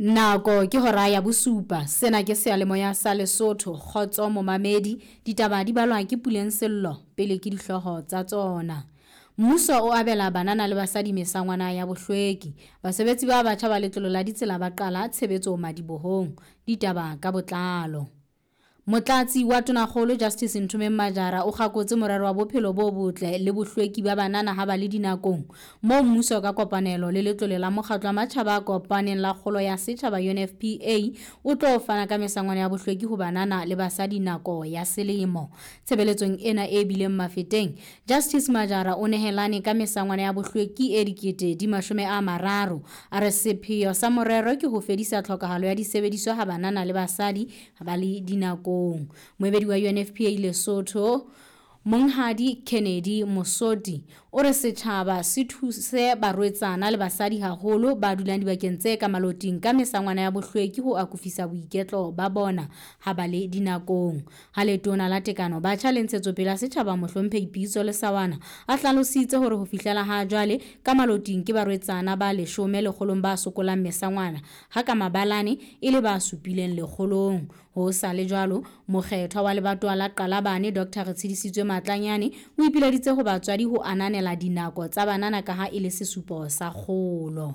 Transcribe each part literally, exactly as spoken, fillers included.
Nako ke hora ya bosupa. Sena ke seyalemoya sa Lesotho. Kgotso momamedi, ditaba di balwa ke Puleng Sello pele ke dihloho tsa tsona. Mmuso o abela banana le basadi mesangwana ya bohlweki. Basebetsi ba batjha ba letlolo la ditsela ba qala tshebetso Madibohong. Ditaba ka botlalo. Motlatsi wa Tonakgolo Justice Nthume Majara o gakotse morero wa bophelo bo botle le bohlweki ba banana ha ba le dinakong mo mmuso ka kopanelo le letlole la mokgatlo wa matjhaba kopaneng la kgolo ya setjhaba U N F P A o tlo fana ka mesangwana ya bohlweki ho banana le basadi nako ya selemo. Tshebeletsong ena e bileng mafeteng, Justice Majara o nehelane ka mesangwana ya bohlweki e dikete di mashome a mararo. A re sepheo sa morero ke ho fedisa tlhokahalo ya disebediswa ha banana le basadi ha ba le dinako. Moebedi wa U N F P A Lesotho Monghadi Kennedy Mosoti o re setjhaba se thuse barwetsana le basadi haholo ba dulang dibakeng tse ka maloting ka mesangwana ya bohlweki ho akufisa boiketlo ba bona ha ba le dinakong. Ha letona la tekano ba tjhalentshetso pela setjhaba Mohlomphehi Pitso Lesawana a hlalositse hore ho fihlela ha jwale ka maloting ke barwetsana ba leshome lekgolong ba sokolang mesangwana ha ka mabalane e le ba supileng lekgolong. Ho sa le jwalo, mokgethwa wa lebatowa la Qalabane Doctor Retshidisitswe Matlanyane o ipileditse ho batswadi ho ananela dinako tsa banana ka ha e le sesupo sa kgolo.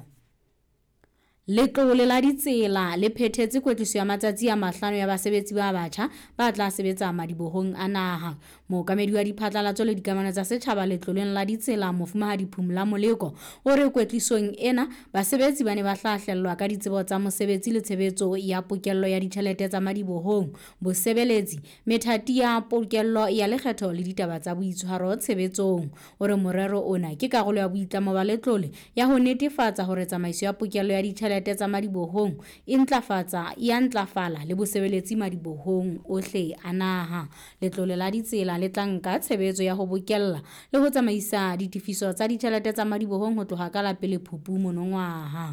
Letlole la ditsela le phethetse kwetliso ya matsatsi a mahlano ya basebetsi ba batjha ba tla sebetsa Madibohong a naha. Mookamedi wa diphatlalatso le dikamano tsa setjhaba letloleng la ditsela Mofumahadi Phumla Moleko o re kwetlisong ena basebetsi ba ne ba hlahlellwa ka ditsebo tsa mosebetsi le tshebetso ya pokello ya ditjhelete tsa Madibohong, bosebeletsi, methati ya pokello ya lekgetho le ditaba tsa boitshwaro tshebetsong. O re morero ona ke karolo ya boitlamo ba letlole ya ho netefatsa hore tsamaiso ya pokello ya ditjhelete tsa Madibohong e ntlafatsa ya ntlafala le bosebeletsi Madibohong ohle a naha. Letlole la ditsela le tlanka tshebetso ya ho bokella le ho tsamaisa ditifiso tsa ditjhelete tsa Madibohong ho tloha ka la pele Phupu monongwaha.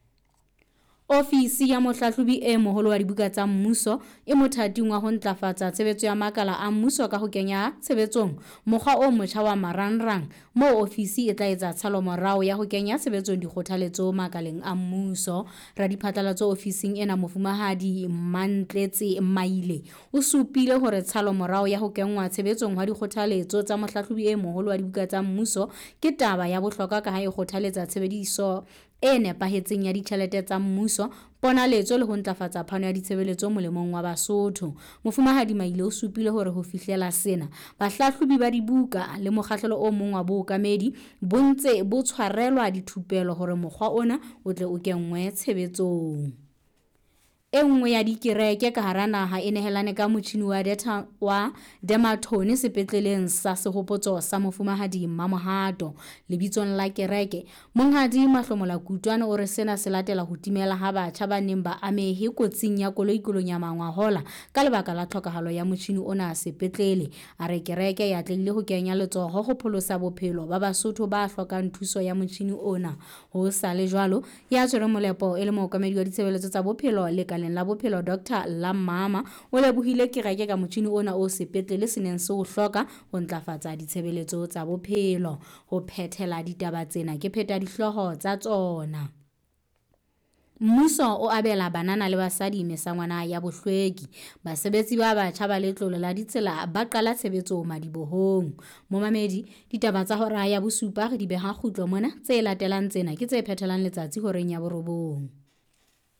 Ofisi ya mohlahlobi e moholo wa dibuka tsa mmuso e mothating wa ho ntlafatsa tshebetso ya makala a mmuso ka ho kenya tshebetsong mokgwa o motjha wa marangrang mo ofisi e tla etsa tshalo-morao ya ho kenya tshebetsong dikgothaletso makaleng a mmuso. Radiphatlalatso ofising ena Mofumahadi Mantletse Maile o supile hore tshalo-morao ya ho kenngwa tshebetsong ha dikgothaletso tsa mohlahlobi e moholo wa dibuka tsa mmuso ke taba ya bohlokwa ka ha e kgothaletsa tshebediso e nepahetseng ya ditjhelete tsa mmuso, ponaletso le ho ntlafatsa phano ya ditshebeletso molemong wa Basotho. Mofumahadi Maile o supile hore ho fihlela sena bahlahlobi ba dibuka le mokgahlelo o mong wa bookamedi bontse bo tshwarelwa dithupelo hore mokgwa ona o tle o kenngwe tshebetsong. E nngwe ya dikereke ka hara naha e nehelane ka motjhini wa data wa dermatone sepetleleng sa sehopotso sa Mofumahadi Mmamohato. Lebitsong la kereke, Monghadi Mahlomola Kutwane o re sena se latela ho timela ha batjha ba neng ba amehe kotsing ya koloi kolong ya Mangwahola ka lebaka la tlhokahalo ya motjhini ona sepetlele. A re kereke ya tlile ho kenya letsoho ho pholosa bophelo ba Basotho ba hlokang thuso ya motjhini ona. Ho sa le jwalo, ya tshwere molepo e le mookamedi wa ditshebeletso tsa bophelo le la bophelo Doctor Lamama o lebohile kereke ka motjhini ona o sepetlele se neng se o hloka ho ntlafatsa ditshebeletso tsa bophelo. Ho phethela ditaba tsena ke pheta dihloho tsa tsona. Mmuso o abela banana le basadi mesangwana ya bohlweki. Basebetsi ba batjha ba letlole la ditsela ba qala tshebetso Madibohong. Momamedi, ditaba tsa hora ya bosupa re di beha kgutlo mona tse latelang tsena ke tse phethelang letsatsi horeng ya borobong.